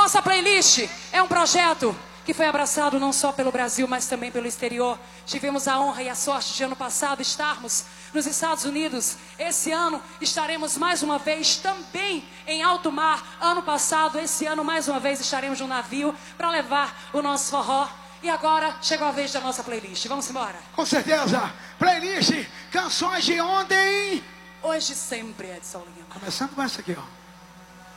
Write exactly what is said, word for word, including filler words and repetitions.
nossa playlist é um projeto que foi abraçado não só pelo Brasil, mas também pelo exterior. Tivemos a honra e a sorte de ano passado estarmos nos Estados Unidos. Esse ano estaremos mais uma vez também em alto mar. Ano passado, esse ano mais uma vez estaremos num navio para levar o nosso forró. E agora chegou a vez da nossa playlist. Vamos embora? Com certeza. Playlist, canções de ontem. Hoje sempre, Edson Lima. Começando com essa aqui, ó.